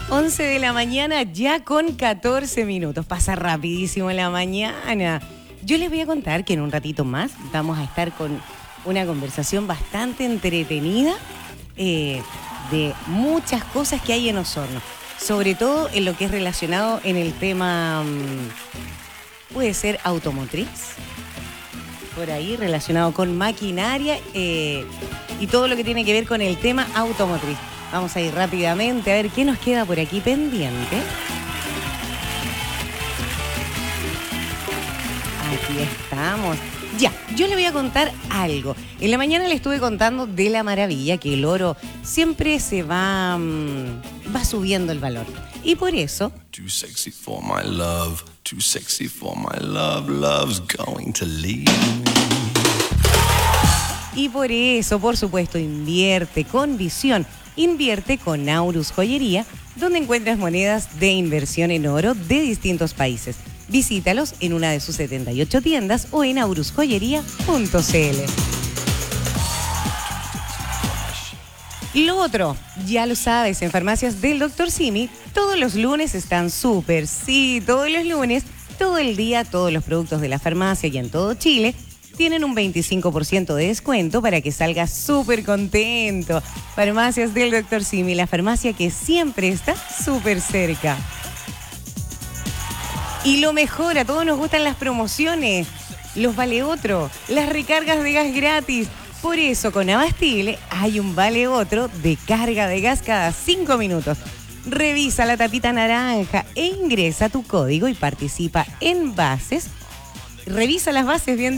11 de la mañana, ya con 14 minutos. Pasa rapidísimo la mañana. Yo les voy a contar que en un ratito más vamos a estar con una conversación bastante entretenida de muchas cosas que hay en Osorno. Sobre todo en lo que es relacionado en el tema, puede ser automotriz, por ahí relacionado con maquinaria y todo lo que tiene que ver con el tema automotriz. Vamos a ir rápidamente a ver qué nos queda por aquí pendiente. Aquí estamos. Ya, yo le voy a contar algo. En la mañana le estuve contando de la maravilla, que el oro siempre se va subiendo el valor. Y por eso... Too sexy for my love, too sexy for my love, love's going to leave me. Y por eso, por supuesto, invierte con visión. Invierte con Aurus Joyería, donde encuentras monedas de inversión en oro de distintos países. Visítalos en una de sus 78 tiendas o en aurusjoyería.cl. Lo otro, ya lo sabes, en Farmacias del Dr. Simi, todos los lunes están súper, sí, todos los lunes, todo el día, todos los productos de la farmacia y en todo Chile tienen un 25% de descuento para que salgas súper contento. Farmacias del Dr. Simi, la farmacia que siempre está súper cerca. Y lo mejor, a todos nos gustan las promociones, los vale otro, las recargas de gas gratis. Por eso con Abastile hay un vale otro de carga de gas cada 5 minutos. Revisa la tapita naranja e ingresa tu código y participa en bases. Revisa las bases bien